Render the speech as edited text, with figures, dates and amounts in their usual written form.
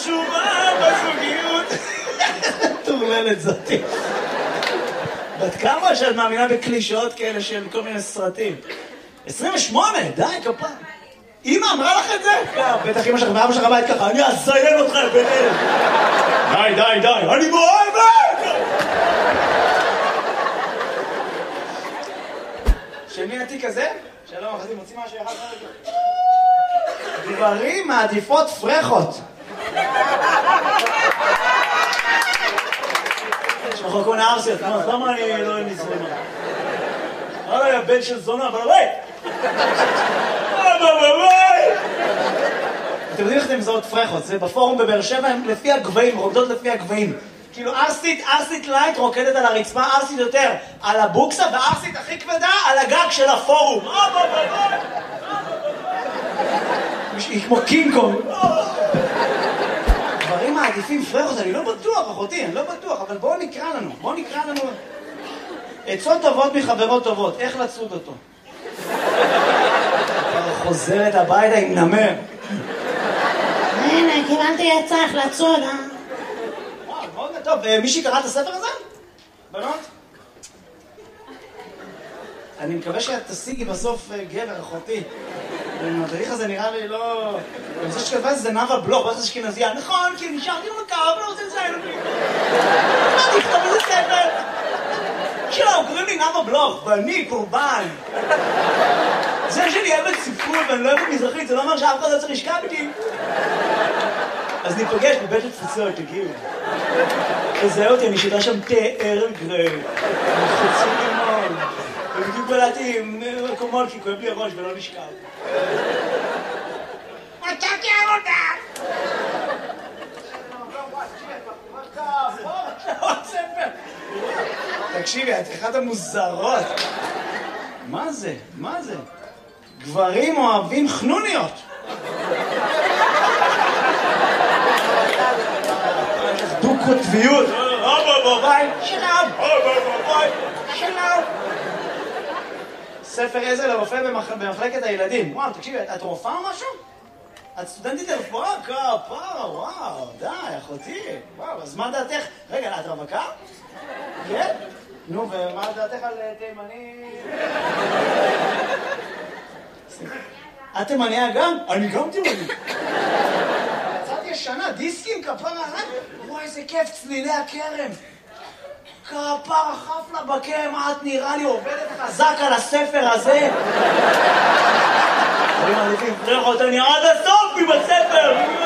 חשובה בזוגיות. טורללת זאתי. בת כמה שאת מאמינה בקלישאות כאלה של כל מיני סרטים? 28, די, כפה. אמא אמרה לך את זה? בטח אמא שלך ואבא שלך בית ככה, אני אזיין אותך ביניהם. די, אני מאוהבת! של מי התיק הזה? שלום, אחדים, מוצאים משהו אחד חלק. גברים מעדיפות פרחות. יש לך כל מיני ארסיות, למה אני לא נזרמה? וואלה, הבן של זונה, אבל ביי! אתם יודעים איך אתם מזהות פרחות? זה בפורום בבאר שבע, הם לפי הגבהים, רוקדות לפי הגבהים. כאילו ארסית לייט רוקדת על הרצפה, ארסית יותר על הבוקסה, וארסית הכי כבדה על הגג של הפורום. היא כמו קינג קונג. דברים מעדיפים פרחות, אני לא בטוח, אחותי, אני לא בטוח, אבל בואו נקרא לנו. עצות טובות מחברות טובות, איך לצוד אותו? חוזרת הביתה עם נמר. הנה, קיבלתי עצה איך לצוד, מאוד טוב. מישהי קרא את הספר הזה? בנות? אני מקווה שאת תשיגי בסוף גבר, אחותי. המדריך הזה נראה לי לא... אני חושב שכתבה את זה נאווה בלוך, בטח אשכנזייה. נכון, כי נשארתי במקר, אבל לא רוצה לציין אותי. מה תכתוב איזה ספר? שלום, קוראים לי נאווה בלוך, ואני קורבן. זה שאני אוהבת ספרות ואני לא אוהבת מזרחית, זה לא אומר שאף אחד לא צריך לשכב איתי. אז ניפגש בבית התפוצות, תגיעו. תזהה אותי, אני שתה שם תה ארל גריי. חצי לימון. ובדיוק בלעתי עם קומול, כי כואב לי הראש ולא נשכב. מצאתי עבודה! תקשיבי, את אחת המוזרות. מה זה? גברים אוהבים חנוניות. דו-קוטביות. שלום. ספר עזר לרופא במחלקת הילדים. וואו, תקשיבי, את רופאה או משהו? את סטודנטית לרפואה? כפרה, וואו, די, אחותי. וואו, אז מה דעתך? רגע, את רווקה? כן? נו, ומה דעתך על תימני? את תימניה גם? אני גם תימני. יצאתי ישנה, דיסקים, כפרה, וואי, איזה כיף, צלילי הכרם. כפרה, חפלה בכרם, את נראה לי עובדת חזק על הספר הזה. אני מעדיפים פרחות, אני עד הסוף עם הספר.